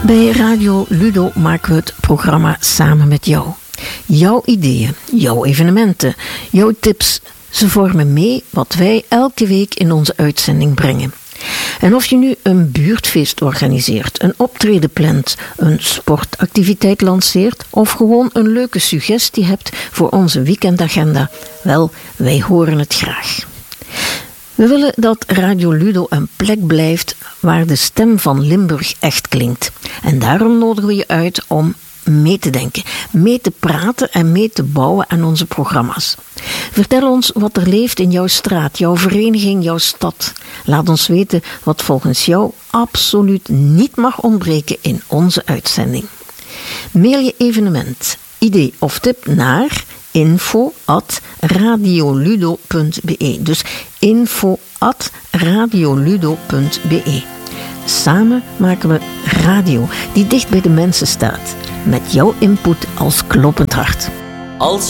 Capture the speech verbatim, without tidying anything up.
Bij Radio Ludo maken we het programma samen met jou. Jouw ideeën, jouw evenementen, jouw tips, ze vormen mee wat wij elke week in onze uitzending brengen. En of je nu een buurtfeest organiseert, een optreden plant, een sportactiviteit lanceert of gewoon een leuke suggestie hebt voor onze weekendagenda, wel, wij horen het graag. We willen dat Radio Ludo een plek blijft waar de stem van Limburg echt klinkt. En daarom nodigen we je uit om mee te denken, mee te praten en mee te bouwen aan onze programma's. Vertel ons wat er leeft in jouw straat, jouw vereniging, jouw stad. Laat ons weten wat volgens jou absoluut niet mag ontbreken in onze uitzending. Mail je evenement, idee of tip naar info at radioludo punt be. Dus info at radioludo punt be. Samen maken we radio die dicht bij de mensen staat. Met jouw input als kloppend hart. Als